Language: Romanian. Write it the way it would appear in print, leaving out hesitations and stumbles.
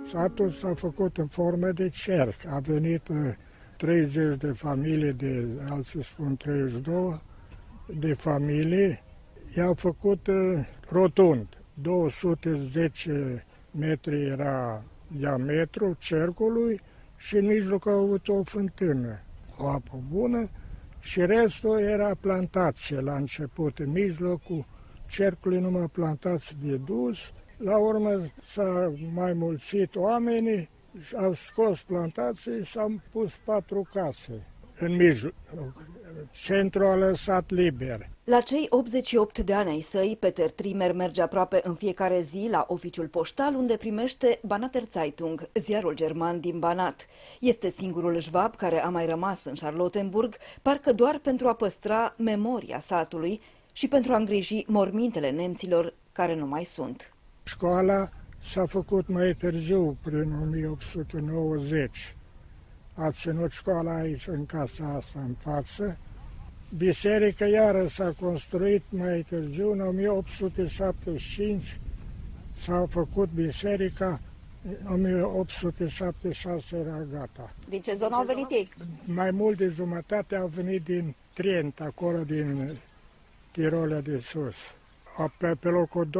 Satul s-a făcut în formă de cerc. A venit 30 de familii, alții spun 32 de familii. I-au făcut rotund. 210 metri era diametru cercului și în mijloc a avut o fântână, o apă bună și restul era plantație la început. În mijlocul cercului numai plantație de dus. La urmă s-a mai mulțit oamenii, au scos plantații și s-au pus 4 case în mijloc. Centrul a lăsat liber. La cei 88 de ani ai săi, Peter Trimer merge aproape în fiecare zi la oficiul poștal, unde primește Banater Zeitung, ziarul german din Banat. Este singurul șvab care a mai rămas în Charlottenburg, parcă doar pentru a păstra memoria satului și pentru a îngriji mormintele nemților care nu mai sunt. Școala s-a făcut mai târziu, prin 1890. A ținut școala aici, în casa asta, în față. Biserica iară s-a construit mai târziu, în 1875 s-a făcut biserica, în 1876 era gata. Din ce zonă au venit ei? Mai mult de jumătate au venit din Trient, acolo din Tirolia de sus. Pe locul